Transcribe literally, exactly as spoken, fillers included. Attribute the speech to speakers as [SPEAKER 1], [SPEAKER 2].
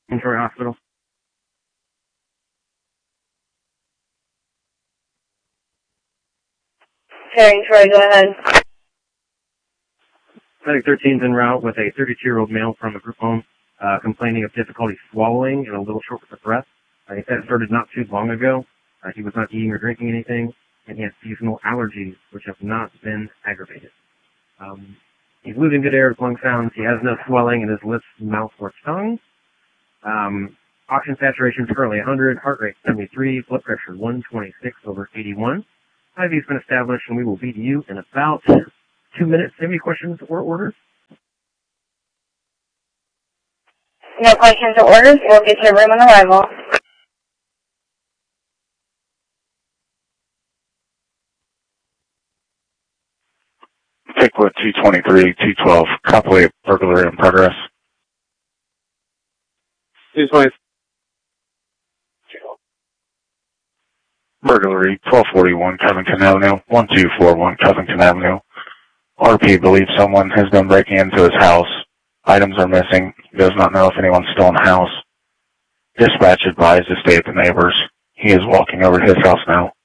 [SPEAKER 1] Troy Hospital.
[SPEAKER 2] Hey, Troy, go ahead.
[SPEAKER 1] Medic thirteen is en route with a thirty-two-year-old male from a group home uh, complaining of difficulty swallowing and a little shortness of breath. Uh, he said it started not too long ago. Uh, he was not eating or drinking anything, and he has seasonal allergies, which have not been aggravated. Um, he's losing good air, his lung sounds. He has no swelling in his lips, mouth, or tongue. Um, oxygen saturation is currently one hundred, heart rate seventy-three, blood pressure one twenty-six over eighty-one. I V's been established, and we will be to you in about two minutes. Any questions or orders?
[SPEAKER 2] No questions or orders. We'll get your room on arrival.
[SPEAKER 3] Pickwood two twenty-three, two twelve, Copley burglary in progress.
[SPEAKER 4] two twenty.
[SPEAKER 3] Burglary, twelve forty-one Covington Avenue, one two four one Covington Avenue. R P believes someone has been breaking into his house. Items are missing. He does not know if anyone's still in the house. Dispatch advised to stay at the neighbor's. He is walking over to his house now.